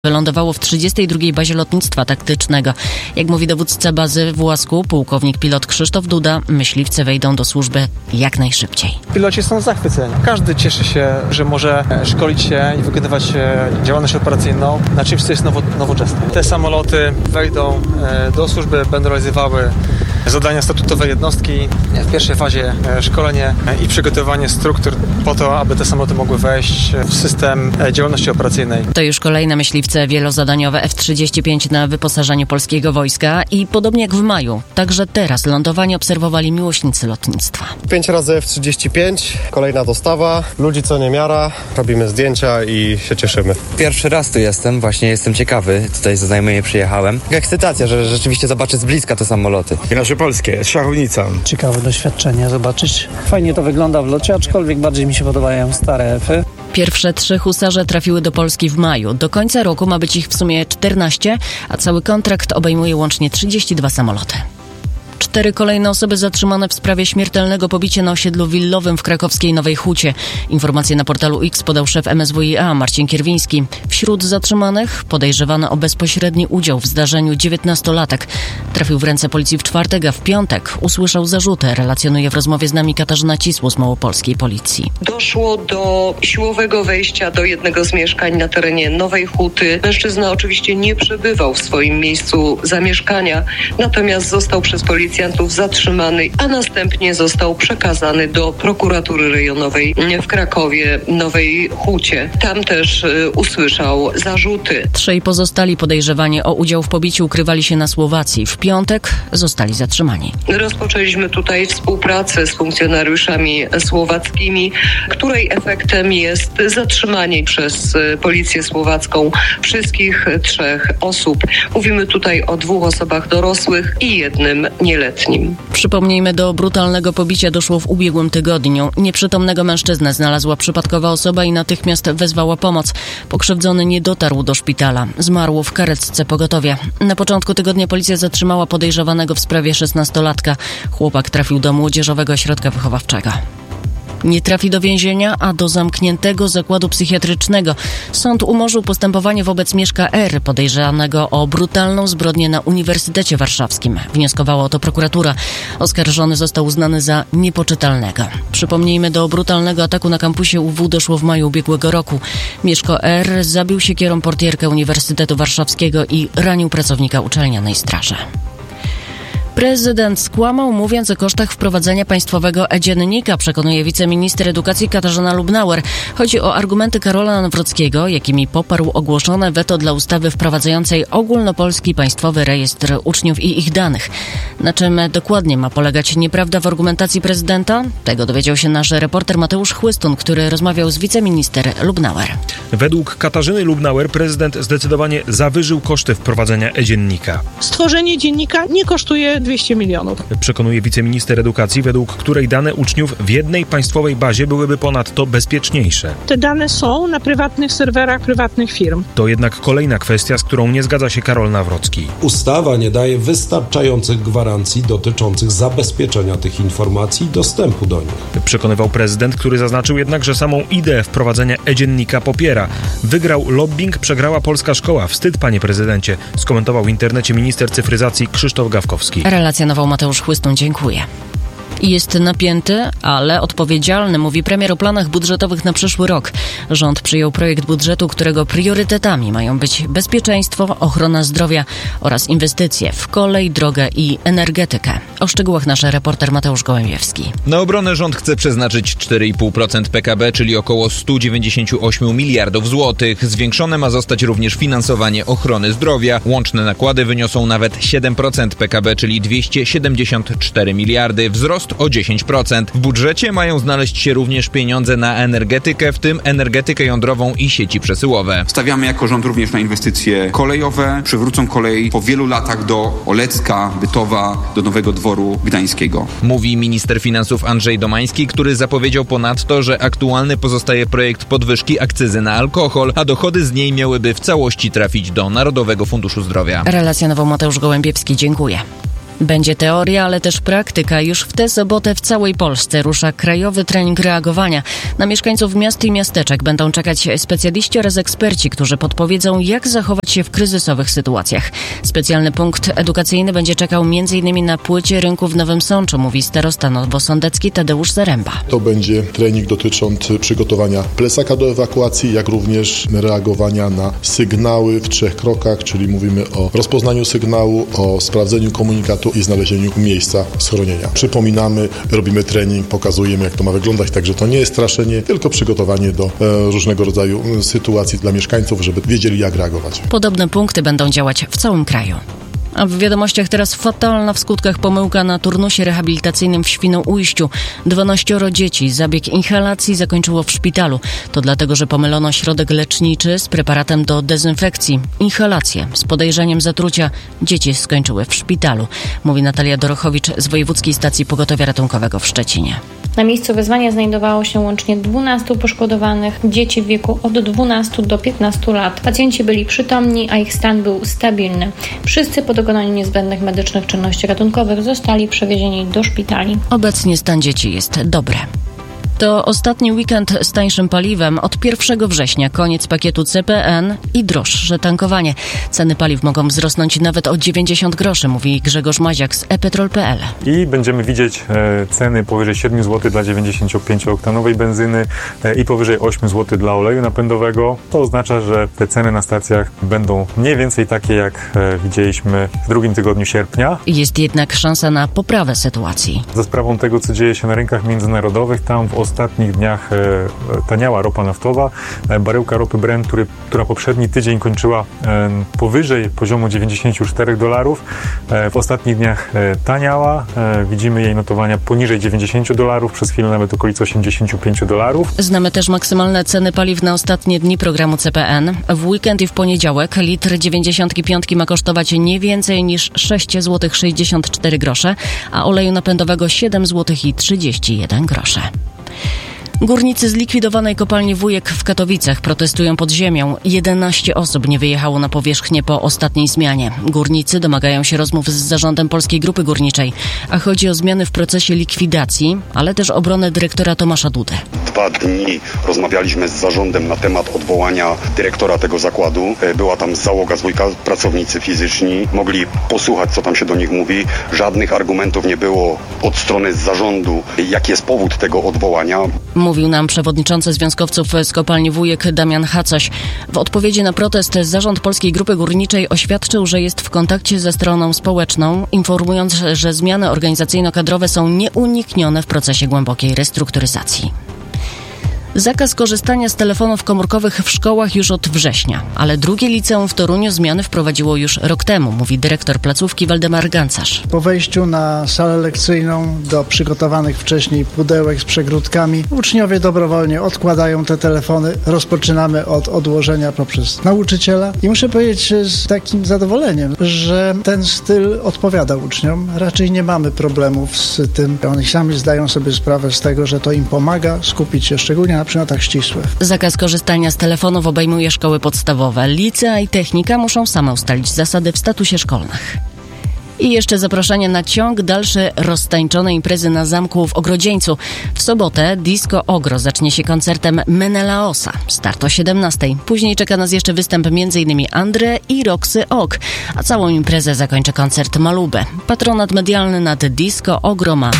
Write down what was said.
wylądowało w 32. bazie lotnictwa taktycznego. Jak mówi dowódca bazy w Łasku, pułkownik pilot Krzysztof Duda, myśliwce wejdą do służby jak najszybciej. Piloci są zachwyceni. Każdy cieszy się, że może szkolić się i wykonywać działalność operacyjną na czymś, co jest nowoczesne. Te samoloty wejdą do służby, będą realizowały zadania statutowe jednostki. W pierwszej fazie szkolenie i przygotowanie struktur po to, aby te samoloty mogły wejść w system działalności operacyjnej. To już kolejne myśliwce wielozadaniowe F-35 na wyposażeniu polskiego wojska i podobnie jak w maju, także teraz lądowanie obserwowali miłośnicy lotnictwa. 5 razy F-35, kolejna dostawa, ludzi co niemiara, robimy zdjęcia i się cieszymy. Pierwszy raz tu jestem, właśnie jestem ciekawy, tutaj za znajomymi przyjechałem. Ekscytacja, że rzeczywiście zobaczę z bliska te samoloty. Nasze polskie, szachownica. Ciekawe doświadczenie zobaczyć. Fajnie to wygląda w locie, aczkolwiek bardziej mi się podobają stare F-y. Pierwsze 3 husarze trafiły do Polski w maju. Do końca roku ma być ich w sumie 14, a cały kontrakt obejmuje łącznie 32 samoloty. 4 kolejne osoby zatrzymane w sprawie śmiertelnego pobicia na osiedlu willowym w krakowskiej Nowej Hucie. Informacje na portalu X podał szef MSWiA Marcin Kierwiński. Wśród zatrzymanych podejrzewany o bezpośredni udział w zdarzeniu 19-latek. Trafił w ręce policji w czwartek, a w piątek usłyszał zarzuty, relacjonuje w rozmowie z nami Katarzyna Cisło z małopolskiej policji. Doszło do siłowego wejścia do jednego z mieszkań na terenie Nowej Huty. Mężczyzna oczywiście nie przebywał w swoim miejscu zamieszkania, natomiast został przez policjantów zatrzymany, a następnie został przekazany do prokuratury rejonowej w Krakowie Nowej Hucie. Tam też usłyszał zarzuty. 3 pozostali podejrzewani o udział w pobiciu ukrywali się na Słowacji. W piątek zostali zatrzymani. Rozpoczęliśmy tutaj współpracę z funkcjonariuszami słowackimi, której efektem jest zatrzymanie przez policję słowacką wszystkich 3 osób. Mówimy tutaj o 2 osobach dorosłych i 1 nieletnim. Przypomnijmy, do brutalnego pobicia doszło w ubiegłym tygodniu. Nieprzytomnego mężczyznę znalazła przypadkowa osoba i natychmiast wezwała pomoc. Pokrzywdzony nie dotarł do szpitala. Zmarł w karetce pogotowia. Na początku tygodnia policja zatrzymała podejrzewanego w sprawie 16-latka. Chłopak trafił do młodzieżowego ośrodka wychowawczego. Nie trafi do więzienia, a do zamkniętego zakładu psychiatrycznego. Sąd umorzył postępowanie wobec Mieszka R., podejrzanego o brutalną zbrodnię na Uniwersytecie Warszawskim. Wnioskowała o to prokuratura. Oskarżony został uznany za niepoczytalnego. Przypomnijmy, do brutalnego ataku na kampusie UW doszło w maju ubiegłego roku. Mieszko R. zabił siekierą portierkę Uniwersytetu Warszawskiego i ranił pracownika uczelnianej straży. Prezydent skłamał, mówiąc o kosztach wprowadzenia państwowego e-dziennika, przekonuje wiceminister edukacji Katarzyna Lubnauer. Chodzi o argumenty Karola Nawrockiego, jakimi poparł ogłoszone weto dla ustawy wprowadzającej ogólnopolski państwowy rejestr uczniów i ich danych. Na czym dokładnie ma polegać nieprawda w argumentacji prezydenta? Tego dowiedział się nasz reporter Mateusz Chłystun, który rozmawiał z wiceminister Lubnauer. Według Katarzyny Lubnauer prezydent zdecydowanie zawyżył koszty wprowadzenia e-dziennika. Stworzenie dziennika nie kosztuje 200 milionów. Przekonuje wiceminister edukacji, według której dane uczniów w jednej państwowej bazie byłyby ponadto bezpieczniejsze. Te dane są na prywatnych serwerach prywatnych firm. To jednak kolejna kwestia, z którą nie zgadza się Karol Nawrocki. Ustawa nie daje wystarczających gwarancji dotyczących zabezpieczenia tych informacji i dostępu do nich. Przekonywał prezydent, który zaznaczył jednak, że samą ideę wprowadzenia e-dziennika popiera. Wygrał lobbying, przegrała polska szkoła. Wstyd, panie prezydencie, skomentował w internecie minister cyfryzacji Krzysztof Gawkowski. Relacjonował Mateusz Chłystun, dziękuję. Jest napięty, ale odpowiedzialny, mówi premier o planach budżetowych na przyszły rok. Rząd przyjął projekt budżetu, którego priorytetami mają być bezpieczeństwo, ochrona zdrowia oraz inwestycje w kolej, drogę i energetykę. O szczegółach nasz reporter Mateusz Gołębiewski. Na obronę rząd chce przeznaczyć 4,5% PKB, czyli około 198 miliardów złotych. Zwiększone ma zostać również finansowanie ochrony zdrowia. Łączne nakłady wyniosą nawet 7% PKB, czyli 274 miliardy. Wzrost o 10%. W budżecie mają znaleźć się również pieniądze na energetykę, w tym energetykę jądrową i sieci przesyłowe. Stawiamy jako rząd również na inwestycje kolejowe. Przywrócą kolej po wielu latach do Olecka, Bytowa, do Nowego Dworu Gdańskiego. Mówi minister finansów Andrzej Domański, który zapowiedział ponadto, że aktualny pozostaje projekt podwyżki akcyzy na alkohol, a dochody z niej miałyby w całości trafić do Narodowego Funduszu Zdrowia. Relacjonował Mateusz Gołębiewski, dziękuję. Będzie teoria, ale też praktyka. Już w tę sobotę w całej Polsce rusza krajowy trening reagowania. Na mieszkańców miast i miasteczek będą czekać specjaliści oraz eksperci, którzy podpowiedzą, jak zachować się w kryzysowych sytuacjach. Specjalny punkt edukacyjny będzie czekał m.in. na płycie rynku w Nowym Sączu, mówi starosta nowosądecki Tadeusz Zaręba. To będzie trening dotyczący przygotowania plecaka do ewakuacji, jak również reagowania na sygnały w 3 krokach, czyli mówimy o rozpoznaniu sygnału, o sprawdzeniu komunikatu i znalezieniu miejsca schronienia. Przypominamy, robimy trening, pokazujemy, jak to ma wyglądać, także to nie jest straszenie, tylko przygotowanie do różnego rodzaju sytuacji dla mieszkańców, żeby wiedzieli, jak reagować. Podobne punkty będą działać w całym kraju. A w wiadomościach teraz fatalna w skutkach pomyłka na turnusie rehabilitacyjnym w Świnoujściu. 12 dzieci zabieg inhalacji zakończyło w szpitalu. To dlatego, że pomylono środek leczniczy z preparatem do dezynfekcji. Inhalację z podejrzeniem zatrucia dzieci skończyły w szpitalu, mówi Natalia Dorochowicz z Wojewódzkiej Stacji Pogotowia Ratunkowego w Szczecinie. Na miejscu wezwania znajdowało się łącznie 12 poszkodowanych, dzieci w wieku od 12 do 15 lat. Pacjenci byli przytomni, a ich stan był stabilny. Wszyscy po dokonaniu niezbędnych medycznych czynności ratunkowych zostali przewiezieni do szpitali. Obecnie stan dzieci jest dobry. To ostatni weekend z tańszym paliwem. Od 1 września koniec pakietu CPN i droższe tankowanie. Ceny paliw mogą wzrosnąć nawet o 90 groszy, mówi Grzegorz Maziak z ePetrol.pl. I będziemy widzieć ceny powyżej 7 zł dla 95-oktanowej benzyny i powyżej 8 zł dla oleju napędowego. To oznacza, że te ceny na stacjach będą mniej więcej takie, jak widzieliśmy w drugim tygodniu sierpnia. Jest jednak szansa na poprawę sytuacji. Za sprawą tego, co dzieje się na rynkach międzynarodowych, tam w ostatnich dniach taniała ropa naftowa. Baryłka ropy Brent, która poprzedni tydzień kończyła powyżej poziomu $94, w ostatnich dniach taniała. Widzimy jej notowania poniżej $90, przez chwilę nawet okolice $85. Znamy też maksymalne ceny paliw na ostatnie dni programu CPN. W weekend i w poniedziałek litr 95 ma kosztować nie więcej niż 6,64 zł, a oleju napędowego 7,31 zł. Górnicy z likwidowanej kopalni Wujek w Katowicach protestują pod ziemią. 11 osób nie wyjechało na powierzchnię po ostatniej zmianie. Górnicy domagają się rozmów z zarządem Polskiej Grupy Górniczej, a chodzi o zmiany w procesie likwidacji, ale też obronę dyrektora Tomasza Dudy. 2 dni rozmawialiśmy z zarządem na temat odwołania dyrektora tego zakładu. Była tam załoga z Wujka, pracownicy fizyczni. Mogli posłuchać, co tam się do nich mówi. Żadnych argumentów nie było od strony zarządu, jaki jest powód tego odwołania. Mówił nam przewodniczący związkowców z kopalni Wujek Damian Hacoś. W odpowiedzi na protest zarząd Polskiej Grupy Górniczej oświadczył, że jest w kontakcie ze stroną społeczną, informując, że zmiany organizacyjno-kadrowe są nieuniknione w procesie głębokiej restrukturyzacji. Zakaz korzystania z telefonów komórkowych w szkołach już od września, ale drugie liceum w Toruniu zmiany wprowadziło już rok temu, mówi dyrektor placówki Waldemar Gancarz. Po wejściu na salę lekcyjną do przygotowanych wcześniej pudełek z przegródkami uczniowie dobrowolnie odkładają te telefony. Rozpoczynamy od odłożenia poprzez nauczyciela i muszę powiedzieć z takim zadowoleniem, że ten styl odpowiada uczniom. Raczej nie mamy problemów z tym. Oni sami zdają sobie sprawę z tego, że to im pomaga skupić się szczególnie na przedmiotach ścisłych. Zakaz korzystania z telefonów obejmuje szkoły podstawowe. Licea i technika muszą same ustalić zasady w statusie szkolnych. I jeszcze zaproszenie na ciąg dalszy roztańczonej imprezy na zamku w Ogrodzieńcu. W sobotę Disco Ogro zacznie się koncertem Menelaosa. Start o 17:00. Później czeka nas jeszcze występ m.in. Andre i Roxy Ok, a całą imprezę zakończy koncert Malube. Patronat medialny nad Disco Ogro ma